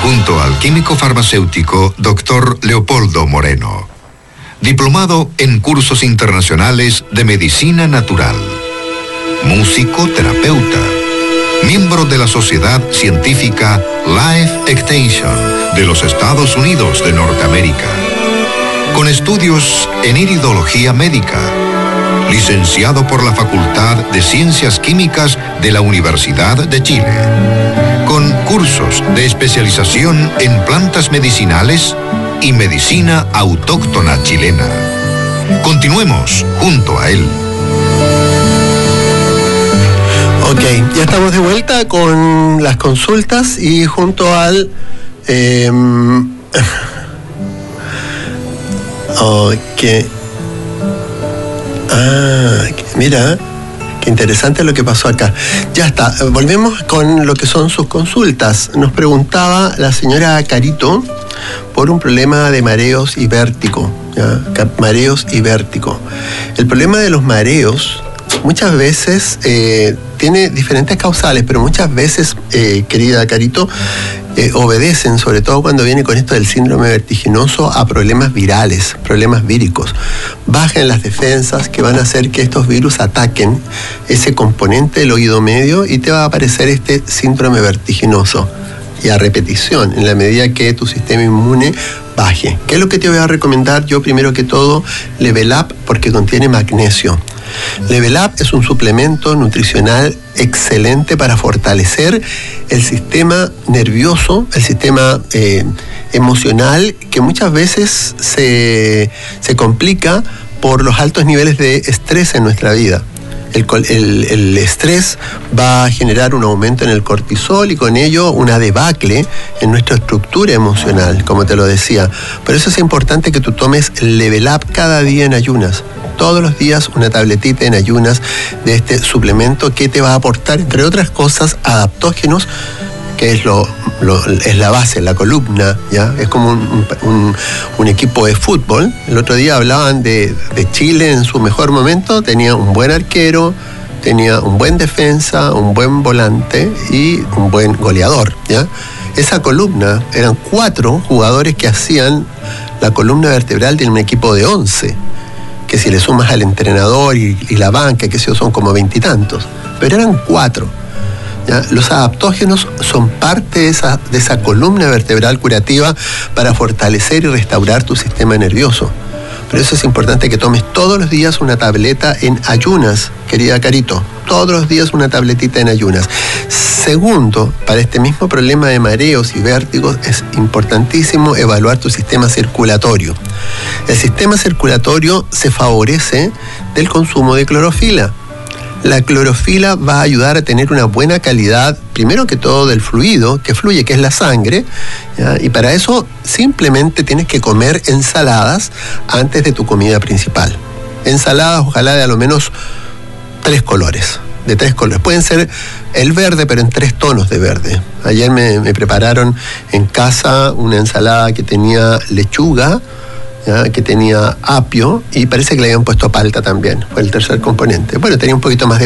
junto al químico farmacéutico Dr. Leopoldo Moreno, diplomado en cursos internacionales de medicina natural, músico terapeuta, miembro de la Sociedad Científica Life Extension de los Estados Unidos de Norteamérica, con estudios en iridología médica, licenciado por la Facultad de Ciencias Químicas de la Universidad de Chile, con cursos de especialización en plantas medicinales y medicina autóctona chilena. Continuemos junto a él. Ok, ya estamos de vuelta con las consultas y junto al... mira, qué interesante lo que pasó acá. Ya está, volvemos con lo que son sus consultas. Nos preguntaba la señora Carito por un problema de mareos y vértigo. Mareos y vértigo. El problema de los mareos muchas veces tiene diferentes causales, pero muchas veces, querida Carito, obedecen, sobre todo cuando viene con esto del síndrome vertiginoso, a problemas virales, problemas víricos. Bajan las defensas que van a hacer que estos virus ataquen ese componente del oído medio y te va a aparecer este síndrome vertiginoso. Y a repetición, en la medida que tu sistema inmune baje. ¿Qué es lo que te voy a recomendar? Yo primero que todo, Level Up, porque contiene magnesio. Level Up es un suplemento nutricional excelente para fortalecer el sistema nervioso, el sistema emocional, que muchas veces se complica por los altos niveles de estrés en nuestra vida. El estrés va a generar un aumento en el cortisol y con ello una debacle en nuestra estructura emocional, como te lo decía. Por eso es importante que tú tomes Level Up cada día en ayunas. Todos los días una tabletita en ayunas de este suplemento que te va a aportar, entre otras cosas, adaptógenos, que es es la base, la columna, ¿ya? Es como un equipo de fútbol. El otro día hablaban de Chile en su mejor momento, tenía un buen arquero, tenía un buen defensa, un buen volante y un buen goleador, ¿ya? Esa columna, eran 4 jugadores que hacían la columna vertebral de un equipo de 11, que si le sumas al entrenador y la banca, que son como 20 y tantos, pero eran 4. ¿Ya? Los adaptógenos son parte de esa columna vertebral curativa para fortalecer y restaurar tu sistema nervioso. Por eso es importante que tomes todos los días una tableta en ayunas, querida Carito. Todos los días una tabletita en ayunas. Segundo, para este mismo problema de mareos y vértigos es importantísimo evaluar tu sistema circulatorio. El sistema circulatorio se favorece del consumo de clorofila. La clorofila va a ayudar a tener una buena calidad, primero que todo, del fluido que fluye, que es la sangre, ¿ya? Y para eso simplemente tienes que comer ensaladas antes de tu comida principal. Ensaladas, ojalá de a lo menos 3 colores. De 3 colores. Pueden ser el verde, pero en 3 tonos de verde. Ayer me prepararon en casa una ensalada que tenía lechuga, ¿ya? Que tenía apio y parece que le habían puesto palta también, fue el tercer componente. Bueno, tenía un poquito más de